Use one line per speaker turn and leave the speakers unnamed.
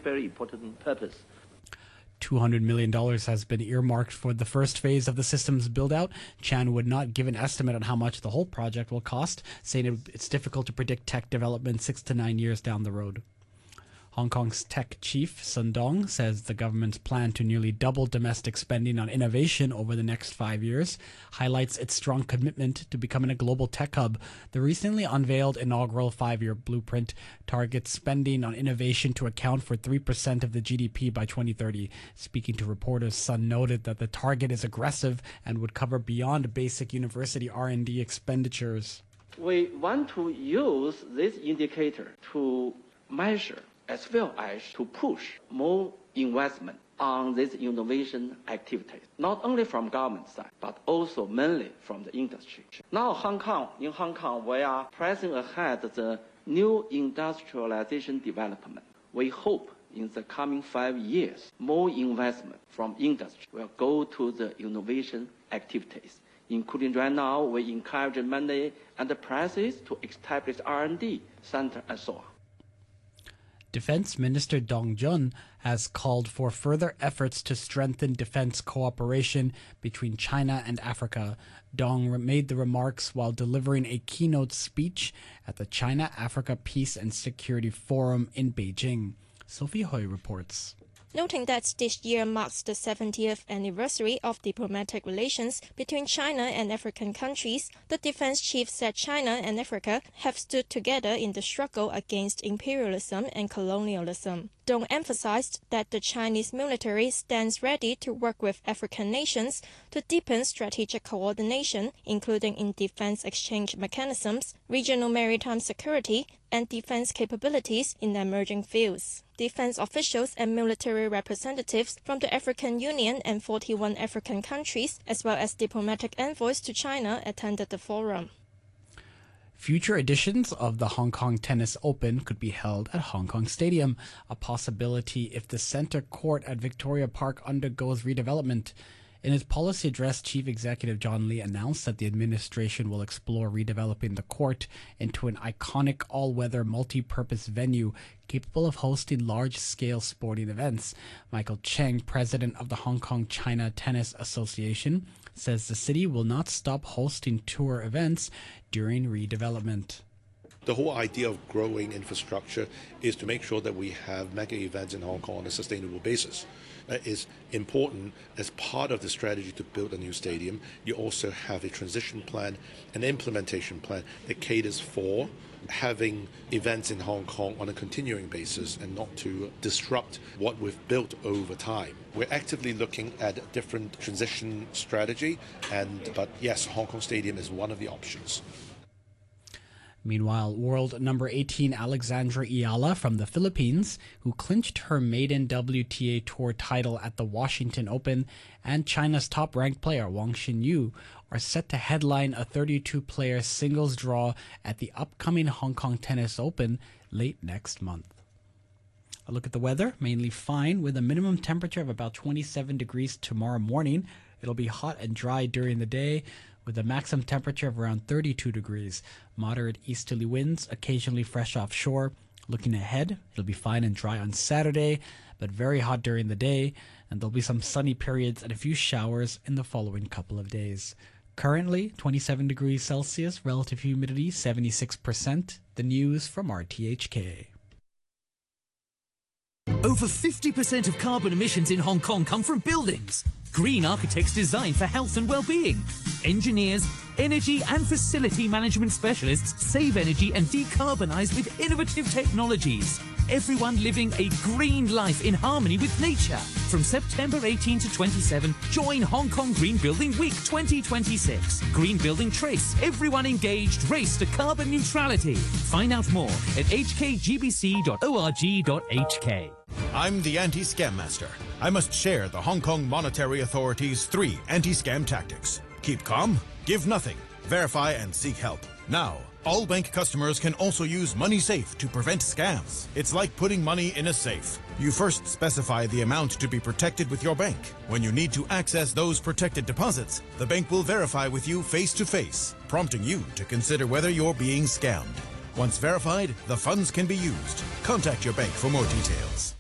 very important purpose.
$200 million has been earmarked for the first phase of the system's build-out. Chan would not give an estimate on how much the whole project will cost, saying it's difficult to predict tech development 6 to 9 years down the road. Hong Kong's tech chief, Sun Dong, says the government's plan to nearly double domestic spending on innovation over the next 5 years highlights its strong commitment to becoming a global tech hub. The recently unveiled inaugural 5-year blueprint targets spending on innovation to account for 3% of the GDP by 2030. Speaking to reporters, Sun noted that the target is aggressive and would cover beyond basic university R&D expenditures.
We want to use this indicator to measure as well as to push more investment on these innovation activities, not only from government side, but also mainly from the industry. Now, in Hong Kong, we are pressing ahead the new industrialization development. We hope in the coming 5 years, more investment from industry will go to the innovation activities, including right now, we encourage many enterprises to establish R&D center and so on.
Defense Minister Dong Jun has called for further efforts to strengthen defense cooperation between China and Africa. Dong made the remarks while delivering a keynote speech at the China-Africa Peace and Security Forum in Beijing. Sophie Hui reports.
Noting that this year marks the 70th anniversary of diplomatic relations between China and African countries, the defense chief said China and Africa have stood together in the struggle against imperialism and colonialism. Dong emphasized that the Chinese military stands ready to work with African nations to deepen strategic coordination, including in defense exchange mechanisms, regional maritime security, and defense capabilities in emerging fields. Defense officials and military representatives from the African Union and 41 African countries, as well as diplomatic envoys to China, attended the forum.
Future editions of the Hong Kong Tennis Open could be held at Hong Kong Stadium, a possibility if the center court at Victoria Park undergoes redevelopment. In his policy address, Chief Executive John Lee announced that the administration will explore redeveloping the court into an iconic all-weather multi-purpose venue capable of hosting large-scale sporting events. Michael Cheng, president of the Hong Kong China Tennis Association, says the city will not stop hosting tour events during redevelopment.
The whole idea of growing infrastructure is to make sure that we have mega events in Hong Kong on a sustainable basis. That is important as part of the strategy to build a new stadium. You also have a transition plan, an implementation plan that caters for having events in Hong Kong on a continuing basis and not to disrupt what we've built over time. We're actively looking at a different transition strategy, but yes, Hong Kong Stadium is one of the options.
Meanwhile, world number 18 Alexandra Ayala from the Philippines, who clinched her maiden WTA Tour title at the Washington Open, and China's top-ranked player Wang Xinyu are set to headline a 32-player singles draw at the upcoming Hong Kong Tennis Open late next month. A look at the weather, mainly fine, with a minimum temperature of about 27 degrees tomorrow morning. It'll be hot and dry during the day, with a maximum temperature of around 32 degrees. Moderate easterly winds, occasionally fresh offshore. Looking ahead, it'll be fine and dry on Saturday, but very hot during the day, and there'll be some sunny periods and a few showers in the following couple of days. Currently, 27 degrees Celsius, relative humidity 76%. The news from RTHK.
Over 50% of carbon emissions in Hong Kong come from buildings. Green architects design for health and well-being. Engineers, energy and facility management specialists save energy and decarbonize with innovative technologies. Everyone living a green life in harmony with nature. From September 18 to 27, join Hong Kong Green Building Week 2026. Green Building Trace. Everyone engaged. Race to carbon neutrality. Find out more at hkgbc.org.hk.
I'm the Anti-Scam Master. I must share the Hong Kong Monetary Authority's 3 anti-scam tactics. Keep calm, give nothing, verify and seek help. Now, all bank customers can also use MoneySafe to prevent scams. It's like putting money in a safe. You first specify the amount to be protected with your bank. When you need to access those protected deposits, the bank will verify with you face-to-face, prompting you to consider whether you're being scammed. Once verified, the funds can be used. Contact your bank for more details.